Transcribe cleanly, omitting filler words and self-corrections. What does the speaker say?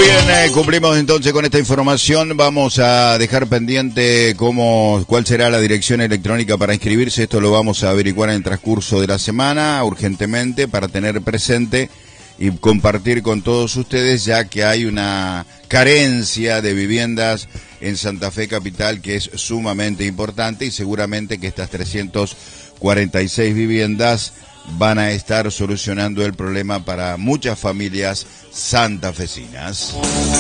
Bien, cumplimos entonces con esta información. Vamos a dejar pendiente cuál será la dirección electrónica para inscribirse. Esto lo vamos a averiguar en el transcurso de la semana, urgentemente, para tener presente y compartir con todos ustedes, ya que hay una carencia de viviendas en Santa Fe Capital que es sumamente importante, y seguramente que estas 346 viviendas van a estar solucionando el problema para muchas familias santafesinas.